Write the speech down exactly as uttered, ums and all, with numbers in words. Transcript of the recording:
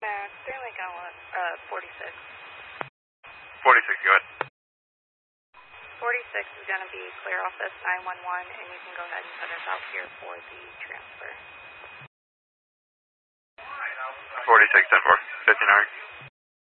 Uh, Sterling Gauntlet, uh, forty-six. forty-six, go ahead. forty-six is going to be clear office nine one one, and you can go ahead and put us out here for the transfer. forty-six, ten four, fifteen hour.